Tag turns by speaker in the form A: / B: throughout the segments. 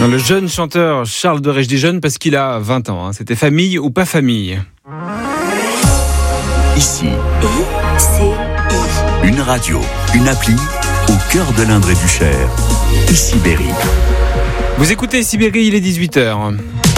A: Non, le jeune chanteur Charles de, je dis jeune parce qu'il a 20 ans. C'était famille ou pas famille.
B: Ici, une radio, une appli au cœur de l'Indre et du Cher. Ici Berry.
A: Vous écoutez Sibérie, il est 18h.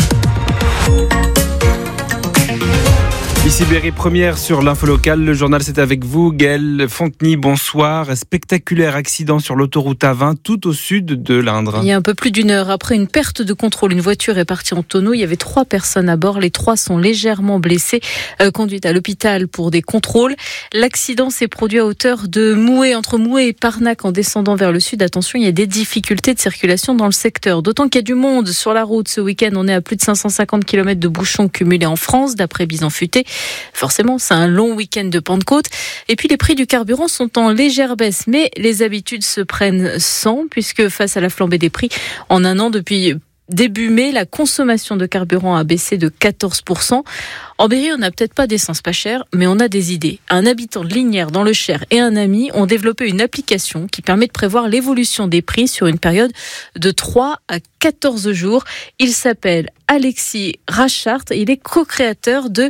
A: Ici Berry, première sur l'info locale. Le journal, c'est avec vous, Gaëlle Fontenay. Bonsoir. Spectaculaire accident sur l'autoroute A20, tout au sud de l'Indre.
C: Il y a un peu plus d'une heure, après une perte de contrôle, une voiture est partie en tonneau. Il y avait 3 personnes à bord. Les 3 sont légèrement blessées, conduites à l'hôpital pour des contrôles. L'accident s'est produit à hauteur de Mouet, entre Mouet et Parnac, en descendant vers le sud. Attention, il y a des difficultés de circulation dans le secteur. D'autant qu'il y a du monde sur la route ce week-end. On est à plus de 550 km de bouchons cumulés en France, d'après Bison Futé. Forcément, c'est un long week-end de Pentecôte. Et puis, les prix du carburant sont en légère baisse. Mais les habitudes se prennent sans, puisque face à la flambée des prix, en un an, depuis début mai, la consommation de carburant a baissé de 14%. En Berry, on n'a peut-être pas d'essence pas chère, mais on a des idées. Un habitant de Lignières dans le Cher et un ami ont développé une application qui permet de prévoir l'évolution des prix sur une période de 3 à 14 jours. Il s'appelle Alexis Rachart et il est co-créateur de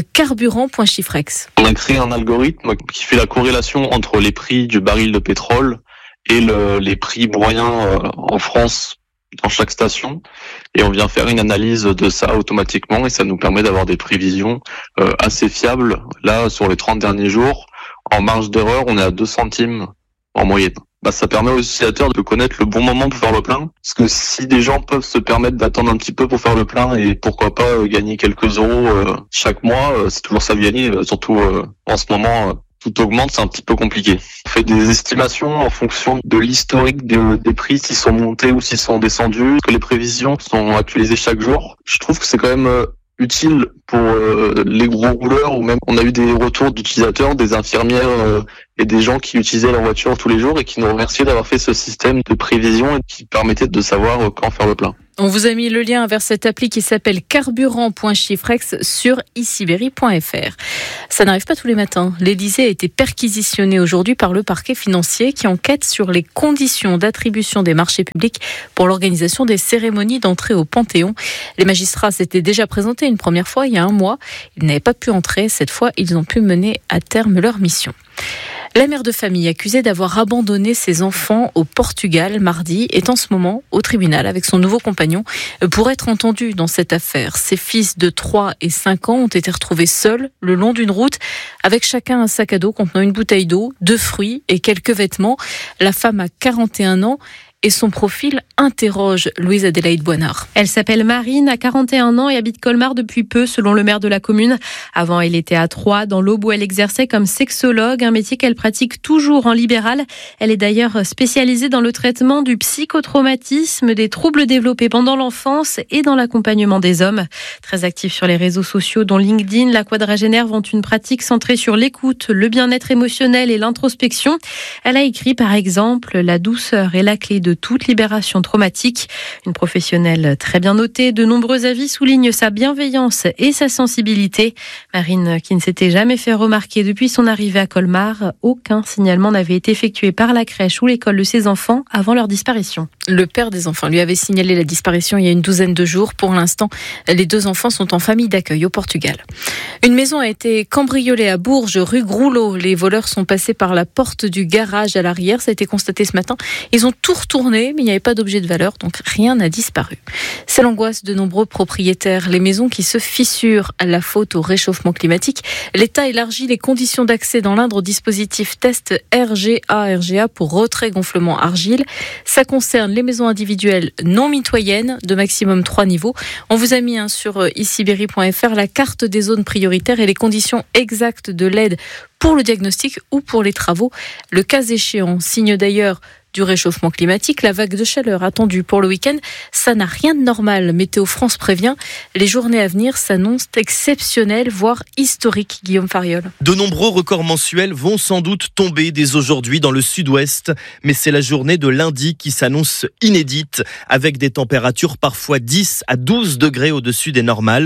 C: carburant.chiffrex.
D: On a créé un algorithme qui fait la corrélation entre les prix du baril de pétrole et les prix moyens en France dans chaque station, et on vient faire une analyse de ça automatiquement et ça nous permet d'avoir des prévisions assez fiables. Là, sur les 30 derniers jours, en marge d'erreur, on est à 2 centimes en moyenne. Ça permet aux utilisateurs de connaître le bon moment pour faire le plein, parce que si des gens peuvent se permettre d'attendre un petit peu pour faire le plein et pourquoi pas gagner quelques euros chaque mois, c'est toujours ça de gagner, surtout en ce moment. Tout augmente, c'est un petit peu compliqué. On fait des estimations en fonction de l'historique des prix, s'ils sont montés ou s'ils sont descendus, parce que les prévisions sont actualisées chaque jour. Je trouve que c'est quand même utile pour les gros rouleurs, ou même on a eu des retours d'utilisateurs, des infirmières et des gens qui utilisaient leur voiture tous les jours et qui nous remerciaient d'avoir fait ce système de prévision et qui permettait de savoir quand faire le plein.
C: On vous a mis le lien vers cette appli qui s'appelle carburant.chiffrex sur iciberry.fr. Ça n'arrive pas tous les matins. L'Élysée a été perquisitionné aujourd'hui par le parquet financier qui enquête sur les conditions d'attribution des marchés publics pour l'organisation des cérémonies d'entrée au Panthéon. Les magistrats s'étaient déjà présentés une première fois il y a un mois. Ils n'avaient pas pu entrer. Cette fois, ils ont pu mener à terme leur mission. La mère de famille accusée d'avoir abandonné ses enfants au Portugal mardi est en ce moment au tribunal avec son nouveau compagnon pour être entendue dans cette affaire. Ses fils de 3 et 5 ans ont été retrouvés seuls le long d'une route avec chacun un sac à dos contenant une bouteille d'eau, 2 fruits et quelques vêtements. La femme a 41 ans. Et son profil interroge Louise Adélaïde Boinard.
E: Elle s'appelle Marine, a 41 ans et habite Colmar depuis peu, selon le maire de la commune. Avant, elle était à Troyes, dans l'Aube, où elle exerçait comme sexologue, un métier qu'elle pratique toujours en libéral. Elle est d'ailleurs spécialisée dans le traitement du psychotraumatisme, des troubles développés pendant l'enfance et dans l'accompagnement des hommes. Très active sur les réseaux sociaux, dont LinkedIn, la quadragénaire vante une pratique centrée sur l'écoute, le bien-être émotionnel et l'introspection. Elle a écrit par exemple « La douceur est la clé de toute libération traumatique ». Une professionnelle très bien notée, de nombreux avis soulignent sa bienveillance et sa sensibilité. Marine, qui ne s'était jamais fait remarquer depuis son arrivée à Colmar, aucun signalement n'avait été effectué par la crèche ou l'école de ses enfants avant leur disparition.
C: Le père des enfants lui avait signalé la disparition il y a une douzaine de jours. Pour l'instant, les 2 enfants sont en famille d'accueil au Portugal. Une maison a été cambriolée à Bourges, rue Groulot. Les voleurs sont passés par la porte du garage à l'arrière. Ça a été constaté ce matin. Ils ont tout retourné, mais il n'y avait pas d'objet de valeur, donc rien n'a disparu. C'est l'angoisse de nombreux propriétaires. Les maisons qui se fissurent à la faute au réchauffement climatique. L'État élargit les conditions d'accès dans l'Indre au dispositif test RGA pour retrait-gonflement argile. Ça concerne les maisons individuelles non mitoyennes de maximum 3 niveaux. On vous a mis sur iciberry.fr la carte des zones prioritaires et les conditions exactes de l'aide pour le diagnostic ou pour les travaux. Le cas échéant, signe d'ailleurs du réchauffement climatique, la vague de chaleur attendue pour le week-end, ça n'a rien de normal. Météo France prévient, les journées à venir s'annoncent exceptionnelles, voire historiques. Guillaume Fariol.
F: De nombreux records mensuels vont sans doute tomber dès aujourd'hui dans le sud-ouest, mais c'est la journée de lundi qui s'annonce inédite, avec des températures parfois 10 à 12 degrés au-dessus des normales.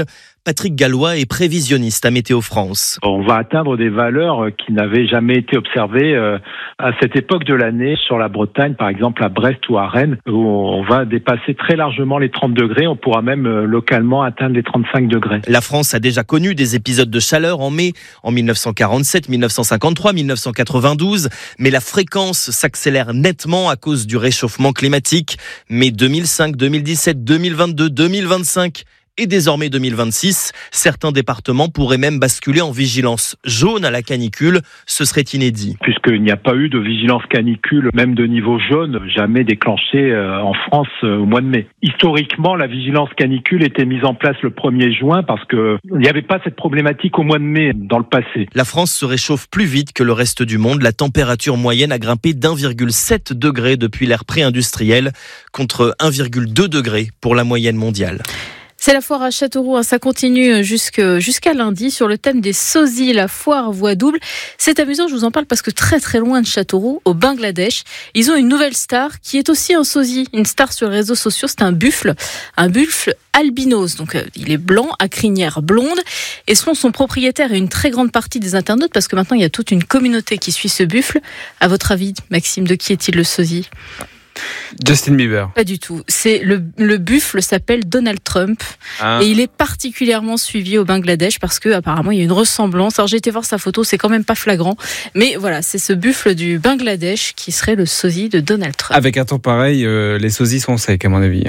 F: Patrick Gallois est prévisionniste à Météo France.
G: On va atteindre des valeurs qui n'avaient jamais été observées à cette époque de l'année sur la Bretagne, par exemple à Brest ou à Rennes, où on va dépasser très largement les 30 degrés. On pourra même localement atteindre les 35 degrés.
F: La France a déjà connu des épisodes de chaleur en mai, en 1947, 1953, 1992, mais la fréquence s'accélère nettement à cause du réchauffement climatique. Mais 2005, 2017, 2022, 2025... et désormais 2026, certains départements pourraient même basculer en vigilance jaune à la canicule. Ce serait inédit.
G: Puisqu'il n'y a pas eu de vigilance canicule, même de niveau jaune, jamais déclenchée en France au mois de mai. Historiquement, la vigilance canicule était mise en place le 1er juin parce qu'il n'y avait pas cette problématique au mois de mai dans le passé.
F: La France se réchauffe plus vite que le reste du monde. La température moyenne a grimpé d'1,7 degré depuis l'ère pré-industrielle, contre 1,2 degré pour la moyenne mondiale.
C: C'est la foire à Châteauroux, ça continue jusqu'à lundi sur le thème des sosies, la foire voie double. C'est amusant, je vous en parle parce que très très loin de Châteauroux, au Bangladesh, ils ont une nouvelle star qui est aussi un sosie, une star sur les réseaux sociaux, c'est un buffle albinos. Donc il est blanc, à crinière blonde, et selon son propriétaire et une très grande partie des internautes, parce que maintenant il y a toute une communauté qui suit ce buffle. À votre avis, Maxime, de qui est-il le sosie ?
A: Justin Bieber.
C: Pas du tout. C'est le buffle s'appelle Donald Trump et il est particulièrement suivi au Bangladesh parce que apparemment il y a une ressemblance. Alors j'ai été voir sa photo, c'est quand même pas flagrant, mais voilà, c'est ce buffle du Bangladesh qui serait le sosie de Donald Trump.
A: Avec un temps pareil, les sosies sont secs à mon avis.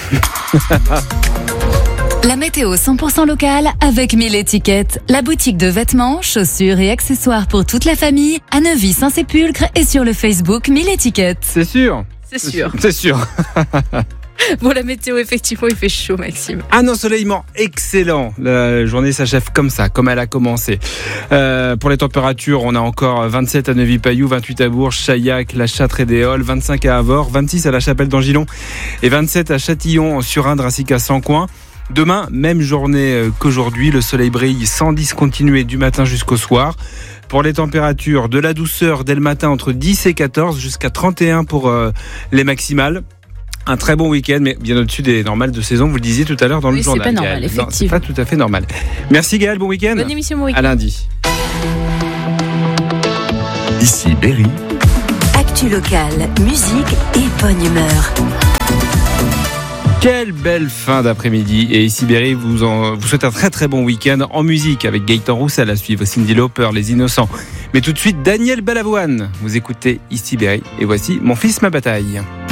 H: La météo 100% locale avec 1000 étiquettes. La boutique de vêtements, chaussures et accessoires pour toute la famille à Neuvy-Saint-Sépulcre et sur le Facebook 1000 étiquettes.
A: C'est sûr. C'est sûr.
C: Bon, la météo, effectivement, il fait chaud, Maxime.
A: Un ensoleillement excellent. La journée s'achève comme ça, comme elle a commencé. Pour les températures, on a encore 27 à Neuvy-Payou, 28 à Bourges, Chaillac, La Châtre et Déol, 25 à Avord, 26 à La Chapelle d'Angilon et 27 à Châtillon, sur Indre ainsi qu'à Sancoin. Demain, même journée qu'aujourd'hui, le soleil brille sans discontinuer du matin jusqu'au soir. Pour les températures, de la douceur dès le matin entre 10 et 14 jusqu'à 31 pour les maximales. Un très bon week-end, mais bien au-dessus des normales de saison, vous le disiez tout à l'heure dans le journal.
C: C'est pas normal,
A: Gaël.
C: effectivement.
A: Non, c'est pas tout à fait normal. Merci Gaël, bon week-end.
C: Bonne émission, bon week-end.
A: À lundi.
B: Ici Berry.
H: Actu locale, musique et bonne humeur.
A: Quelle belle fin d'après-midi. Et ici Berry vous souhaite un très très bon week-end en musique avec Gaëtan Roussel à suivre, Cyndi Lauper, Les Innocents. Mais tout de suite, Daniel Balavoine. Vous écoutez ici Berry et voici Mon fils, ma bataille.